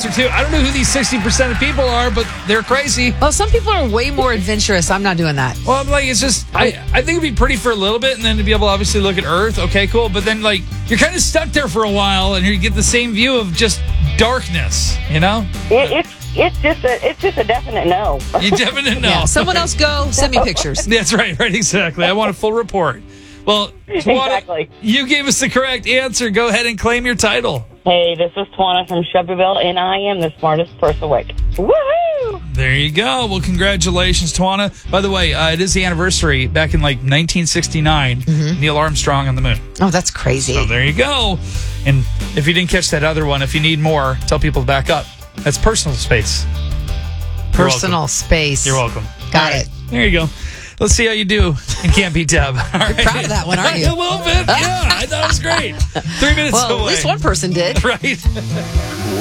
answer, too. I don't know who these 60% of people are, but they're crazy. Well, some people are way more adventurous. I'm not doing that. Well, I'm like, it's just, I think it'd be pretty for a little bit, and then to be able to obviously look at Earth. Okay, cool. But then, like, you're kind of stuck there for a while, and you get the same view of just darkness, you know? It's just a definite no. You definitely know. Yeah, someone else go. Send me pictures. That's right, exactly. I want a full report. Well, Tawana, Exactly. you gave us the correct answer. Go ahead and claim your title. Hey, this is Tawana from Shelbyville, and I am the smartest person awake. Woohoo! There you go. Well, congratulations, Tawana. By the way, it is the anniversary back in like 1969. Neil Armstrong on the moon. Oh, that's crazy. So there you go. And if you didn't catch that other one, if you need more, tell people to back up. That's personal space. Personal space. You're welcome. Got All it. There you go. Let's see how you do in Can't Beat Deb. All right. You're proud of that one, aren't you? A little bit. Yeah, I thought it was great. 3 minutes Well, away. at least one person did. Right.